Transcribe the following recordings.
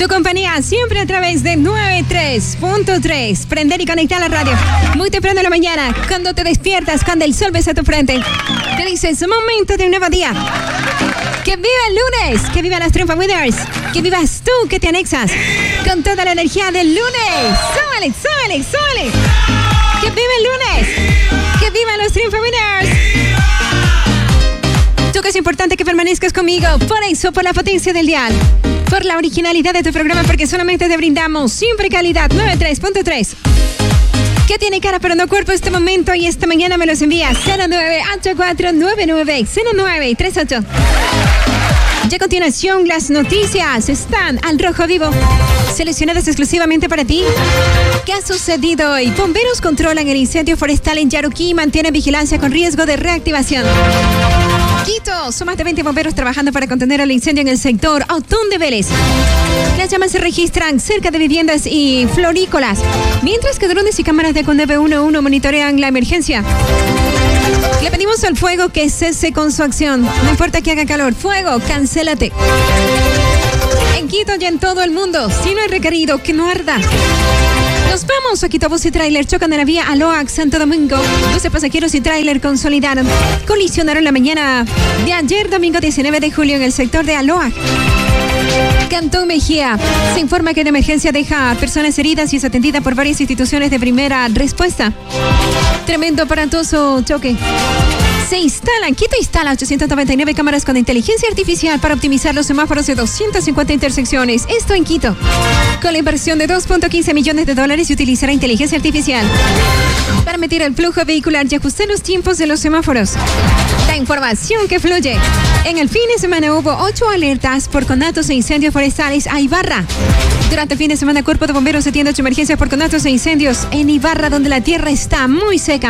Tu compañía siempre a través de 93.3. Prender y conectar la radio. Muy temprano en la mañana, cuando te despiertas, cuando el sol besa tu frente. Te dices, momento de un nuevo día. Que viva el lunes, que vivan las Triunfa Winners, que vivas tú, que te anexas con toda la energía del lunes. ¡Súbele, súbele, súbele! Que viva el lunes, que vivan los Triunfa Winners. Tú que es importante que permanezcas conmigo, por eso, por la potencia del dial, por la originalidad de tu programa, porque solamente te brindamos siempre calidad. 93.3. ¿Qué tiene cara pero no cuerpo este momento y esta mañana me los envías? 0984990938. Y a continuación, las noticias están al rojo vivo, seleccionadas exclusivamente para ti. ¿Qué ha sucedido hoy? Bomberos controlan el incendio forestal en Yaruquí y mantienen vigilancia con riesgo de reactivación. Quito, son más de 20 bomberos trabajando para contener el incendio en el sector Otón de Vélez. Las llamas se registran cerca de viviendas y florícolas, mientras que drones y cámaras de Con 911 monitorean la emergencia. Le pedimos al fuego que cese con su acción. No importa que haga calor, fuego, cancélate. En Quito y en todo el mundo, si no es requerido, que no arda. Nos vamos a Quito. Bus y tráiler chocan en la vía Aloac, Santo Domingo. 12 pasajeros y tráiler consolidaron. Colisionaron la mañana de ayer, domingo 19 de julio, en el sector de Aloac. Cantón Mejía. Se informa que la emergencia deja a personas heridas y es atendida por varias instituciones de primera respuesta. Tremendo aparatoso choque. Quito instala 899 cámaras con inteligencia artificial para optimizar los semáforos de 250 intersecciones. Esto en Quito. Con la inversión de $2.15 millones se utilizará inteligencia artificial para medir el flujo vehicular y ajustar los tiempos de los semáforos. La información que fluye. En el fin de semana hubo 8 alertas por conatos e incendios forestales a Ibarra. Durante el fin de semana, el Cuerpo de Bomberos atiende 8 emergencias por conatos e incendios en Ibarra, donde la tierra está muy seca.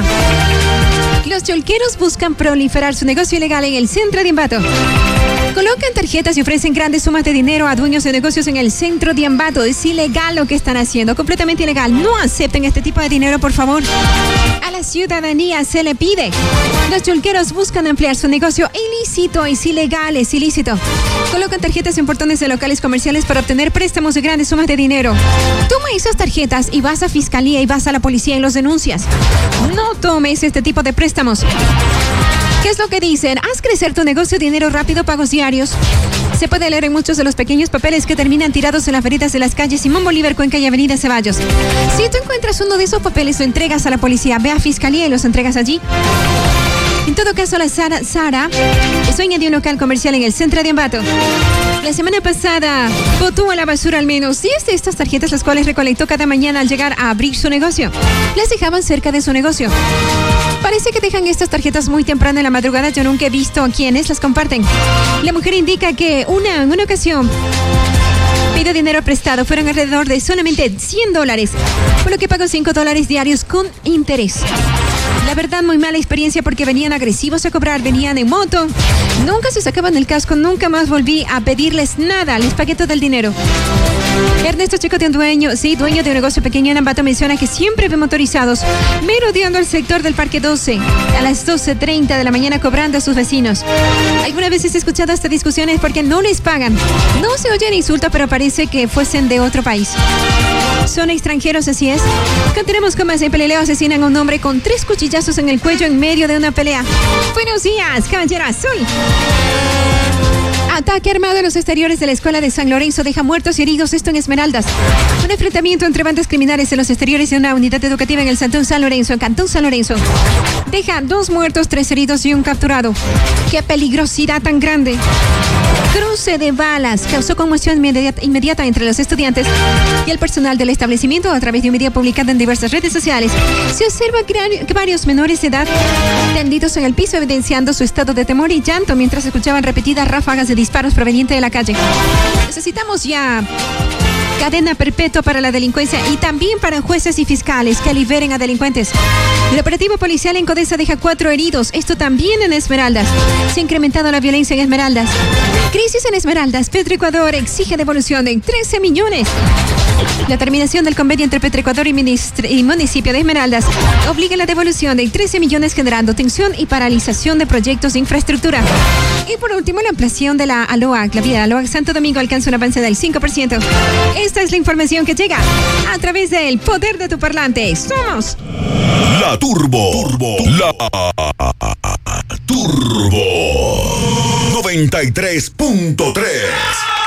Los yolqueros buscan proliferar su negocio ilegal en el centro de Ambato. Colocan tarjetas y ofrecen grandes sumas de dinero a dueños de negocios en el centro de Ambato. Es ilegal lo que están haciendo, completamente ilegal. No acepten este tipo de dinero, por favor. A la ciudadanía se le pide. Los yolqueros buscan ampliar su negocio ilícito, es ilegal, es ilícito. Colocan tarjetas en portones de locales comerciales para obtener préstamos de grandes sumas de dinero. Toma esas tarjetas y vas a fiscalía y vas a la policía y los denuncias. No tomes este tipo de préstamos. ¿Qué es lo que dicen? Haz crecer tu negocio, dinero rápido, pagos diarios. Se puede leer en muchos de los pequeños papeles que terminan tirados en las veritas de las calles Simón Bolívar, Cuenca y Avenida Ceballos. Si tú encuentras uno de esos papeles, lo entregas a la policía, ve a fiscalía y los entregas allí. En todo caso, la Sara es dueña de un local comercial en el centro de Ambato. La semana pasada botó a la basura al menos 10 de estas tarjetas, las cuales recolectó cada mañana al llegar a abrir su negocio. Las dejaban cerca de su negocio. Parece que dejan estas tarjetas muy temprano en la madrugada. Yo nunca he visto a quienes las comparten. La mujer indica que en una ocasión pidió dinero prestado. Fueron alrededor de solamente $100, por lo que pagó $5 diarios con interés. La verdad, muy mala experiencia porque venían agresivos a cobrar, venían en moto. Nunca se sacaban el casco, nunca más volví a pedirles nada. Les pagué todo el dinero. Ernesto Checo, dueño de un negocio pequeño en Ambato, menciona que siempre ve motorizados merodeando el sector del Parque 12 a las 12:30 de la mañana cobrando a sus vecinos. Algunas veces he escuchado hasta discusiones porque no les pagan. No se oyen insultos, pero parece que fuesen de otro país. Son extranjeros, así es. Continuemos con más. En Peleleo asesinan a un hombre con 3 cuchillazos en el cuello en medio de una pelea. Buenos días, Caballero Azul. Ataque armado en los exteriores de la escuela de San Lorenzo deja muertos y heridos, esto en Esmeraldas. Un enfrentamiento entre bandas criminales en los exteriores de una unidad educativa en el Cantón San Lorenzo, deja 2 muertos, 3 heridos y un capturado. ¡Qué peligrosidad tan grande! Cruce de balas causó conmoción inmediata entre los estudiantes y el personal del establecimiento. A través de un video publicado en diversas redes sociales, se observa que varios menores de edad tendidos en el piso, evidenciando su estado de temor y llanto mientras escuchaban repetidas ráfagas de disparos provenientes de la calle. Necesitamos ya cadena perpetua para la delincuencia y también para jueces y fiscales que liberen a delincuentes. El operativo policial en Codesa deja 4 heridos, esto también en Esmeraldas. Se ha incrementado la violencia en Esmeraldas. Crisis en Esmeraldas. Petroecuador exige devolución de 13 millones. La terminación del convenio entre Petroecuador y municipio de Esmeraldas obliga a la devolución de 13 millones, generando tensión y paralización de proyectos de infraestructura. Y por último, la ampliación de la ALOAC, la vía de ALOAC Santo Domingo, alcanza un avance del 5%. Esta es la información que llega a través del poder de tu parlante. Somos La Turbo. La Turbo 93.3.